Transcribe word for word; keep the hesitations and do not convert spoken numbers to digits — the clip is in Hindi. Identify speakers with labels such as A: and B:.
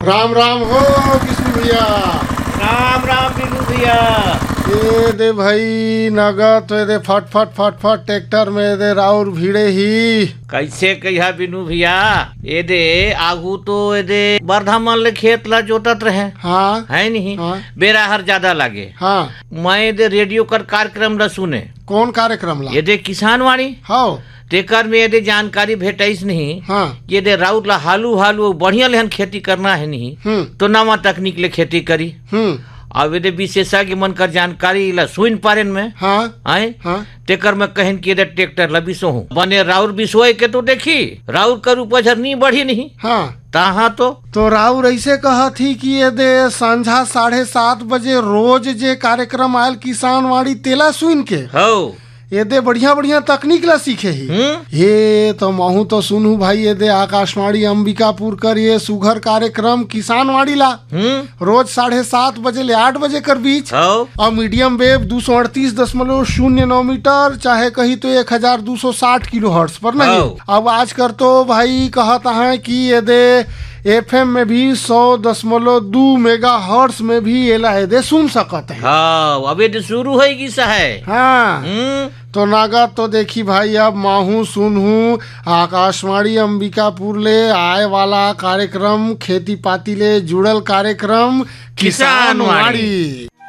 A: राम राम हो विष्णु भैया।
B: राम राम बिनू भैया।
A: ये दे भाई नगद तो दे फट फट फट फट ट्रैक्टर में दे राउर भीड़े ही
B: कैसे कहिया बिनू भैया, ये दे आगू तो ये दे बरधामन ले खेत ला जोतत रहे।
A: हाँ
B: है नहीं
A: हाँ
B: बेरा हर ज्यादा लागे।
A: हाँ
B: मैं दे रेडियो कर कार्यक्रम ला सुने।
A: कौन कार्यक्रम ला?
B: ये दे किसान वाणी
A: हाँ
B: तेकर में यदि जानकारी भेटाइस नहीं।
A: हाँ
B: ये दे राउत ला हालू हालू बढ़िया लेहन खेती करना है नहीं
A: हम्म
B: तो नवा तकनीक ले खेती करी।
A: हम्म
B: अब यदि विशेषज्ञ मन कर जानकारी ला सुन पारेन में
A: हाँ
B: आए
A: हाँ
B: तेकर में कहन कि यदि ट्रैक्टर ला बिसो हूँ बने राउर बिसोए के तो देखी राउर कर उपज नहीं बढ़ी नहीं
A: हाँ
B: तहा तो
A: तो राउर ऐसे कहा थी कि ये दे संझा साढ़े सात बजे रोज जे कार्यक्रम आयल किसान वाणी तेला सुन के
B: हो
A: ये दे बढ़िया बढ़िया तकनीक ला सीखे ही।
B: हम्म
A: ये तो महू तो सुनू भाई ये दे आकाशवाणी अंबिकापुर कर ये सुघर कार्यक्रम किसान वाणी ला
B: हम्म
A: रोज साढ़े सात बजे ले आठ बजे कर बीच
B: हो
A: और मीडियम वेव दो सौ अड़तीस दशमलव शून्य नौ मीटर चाहे कही तो एक हजार दो सौ साठ किलो हर्ट्ज पर नहीं।
B: हाँ।
A: अब आज कर तो भाई कहता है कि ये दे एफएम में भी सौ दशमलव दो मेगा हर्ट्ज में भी ये ला दे सुन सकते हैं।
B: हाँ अब ये शुरू होगी सहे।
A: हाँ
B: हम्म
A: तो नागत तो देखी भाई अब माहू सुनहू आकाशवाणी अंबिकापुर ले आए वाला कार्यक्रम खेती पाती ले जुड़ल कार्यक्रम किसान वाणी।